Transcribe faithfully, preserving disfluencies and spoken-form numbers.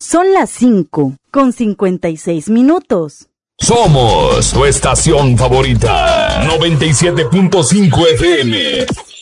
Son las cinco con cincuenta y seis minutos. Somos tu estación favorita, noventa y siete punto cinco F M.